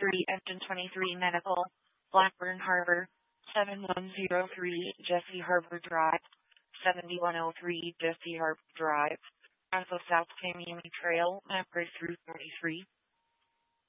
Engine 23 Medical, Blackburn Harbor, 7103 Jesse Harbor Drive, 7103 Jesse Harbor Drive, South Tamiami Trail, map breakthrough 43.